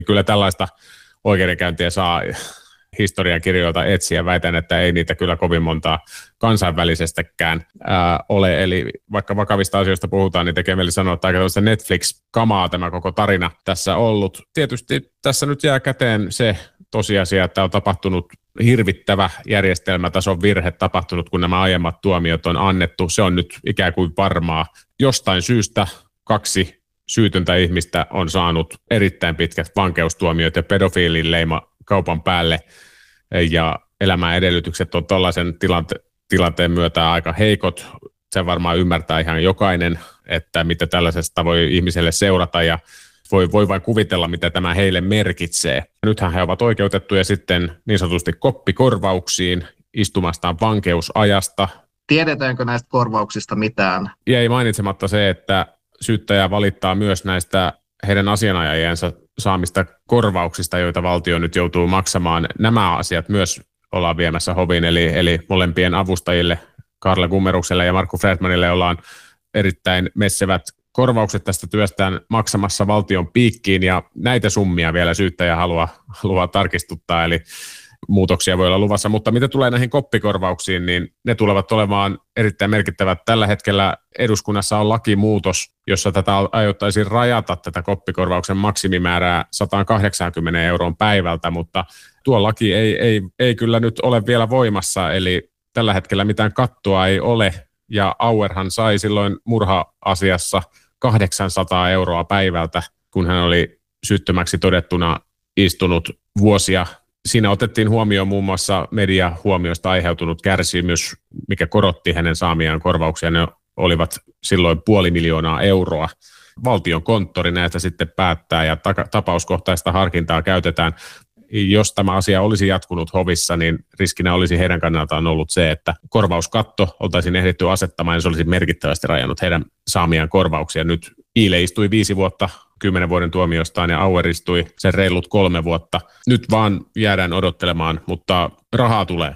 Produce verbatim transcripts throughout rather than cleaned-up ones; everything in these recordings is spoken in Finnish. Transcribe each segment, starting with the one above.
Kyllä tällaista oikeudenkäyntiä saa historiankirjoilta etsiä. Väitän, että ei niitä kyllä kovin montaa kansainvälisestäkään ää, ole. Eli vaikka vakavista asioista puhutaan, niin tekee mieli sanoa, että aika tällaista Netflix-kamaa tämä koko tarina tässä ollut. Tietysti tässä nyt jää käteen se tosiasia, että on tapahtunut hirvittävä järjestelmätason virhe tapahtunut, kun nämä aiemmat tuomiot on annettu. Se on nyt ikään kuin varmaa. Jostain syystä kaksi syytöntä ihmistä on saanut erittäin pitkät vankeustuomiot ja pedofiilin leima kaupan päälle, ja elämän edellytykset on tällaisen tilante- tilanteen myötä aika heikot. Se varmaan ymmärtää ihan jokainen, että mitä tällaisesta voi ihmiselle seurata, ja voi, voi vain kuvitella, mitä tämä heille merkitsee. Nythän he ovat oikeutettuja sitten niin sanotusti koppikorvauksiin istumastaan vankeusajasta. Tiedetäänkö näistä korvauksista mitään? Jäi mainitsematta se, että syyttäjä valittaa myös näistä heidän asianajajiensa saamista korvauksista, joita valtio nyt joutuu maksamaan. Nämä asiat myös ollaan viemässä hoviin, eli, eli molempien avustajille, Karle Gummerukselle ja Markku Fredmanille, ollaan erittäin messevät korvaukset tästä työstään maksamassa valtion piikkiin, ja näitä summia vielä syyttäjä haluaa, haluaa tarkistuttaa, eli muutoksia voi olla luvassa. Mutta mitä tulee näihin koppikorvauksiin, niin ne tulevat olemaan erittäin merkittävät. Tällä hetkellä eduskunnassa on lakimuutos, jossa tätä aiottaisiin rajata tätä koppikorvauksen maksimimäärää sata kahdeksankymmentä euroon päivältä, mutta tuo laki ei, ei, ei kyllä nyt ole vielä voimassa, eli tällä hetkellä mitään kattoa ei ole, ja Auerhan sai silloin murha-asiassa kahdeksansataa euroa päivältä, kun hän oli syyttömäksi todettuna istunut vuosia. Siinä otettiin huomioon muun muassa mediahuomioista aiheutunut kärsimys, mikä korotti hänen saamiaan korvauksia. Ne olivat silloin puoli miljoonaa euroa. Valtion konttori näistä sitten päättää ja ta- tapauskohtaista harkintaa käytetään. Jos tämä asia olisi jatkunut hovissa, niin riskinä olisi heidän kannaltaan ollut se, että korvauskatto oltaisiin ehditty asettamaan, ja se olisi merkittävästi rajannut heidän saamiaan korvauksia. Nyt Iile istui viisi vuotta kymmenen vuoden tuomiostaan ja Auer istui sen reilut kolme vuotta. Nyt vaan jäädään odottelemaan, mutta rahaa tulee.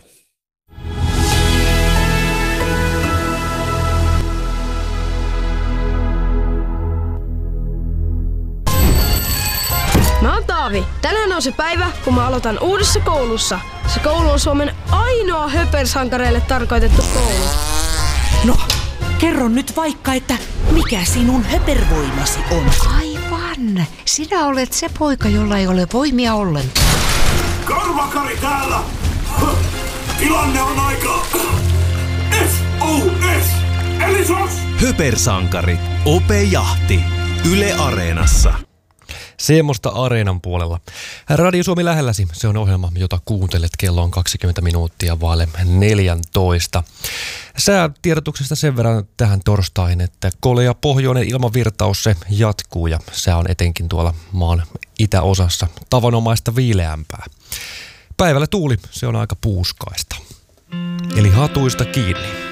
Mä oon Taavi. Tänään on se päivä, kun mä aloitan uudessa koulussa. Se koulu on Suomen ainoa höpersankareille tarkoitettu koulu. No, kerro nyt vaikka, että mikä sinun höpervoimasi on. Aivan. Sinä olet se poika, jolla ei ole voimia ollenkaan. Karvakari täällä! Tilanne on aika... S O S! Eli sos! Höpersankari. Ope Jahti. Yle Areenassa. Semmoista Areenan puolella. Radio Suomi lähelläsi, se on ohjelma, jota kuuntelet. Kello on kaksikymmentä minuuttia vaille neljätoista. Säätiedotuksesta sen verran tähän torstaihin, että kolea pohjoinen ilmavirtaus se jatkuu, ja sää on etenkin tuolla maan itäosassa tavanomaista viileämpää. Päivällä tuuli, se on aika puuskaista. Eli hatuista kiinni.